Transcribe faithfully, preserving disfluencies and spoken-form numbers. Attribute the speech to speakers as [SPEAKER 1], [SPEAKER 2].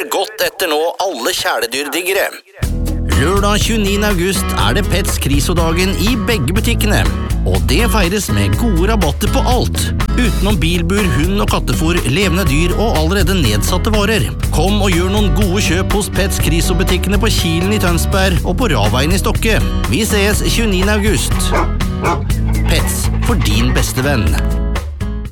[SPEAKER 1] kommer godt etter nå alle kjæledyrdiggere. Lørdag tjueni august er det Pets Krisodagen i begge butikkene. Og det feires med gode rabatter på alt. Utenom bilbur, hund og kattefôr, levende dyr og allerede nedsatte varer. Kom og gjør noen gode kjøp hos Pets Kriso-butikkene på Kilen i Tønsberg og på Raveien i Stokke. Vi ses tjueni august. Pets, for din beste venn.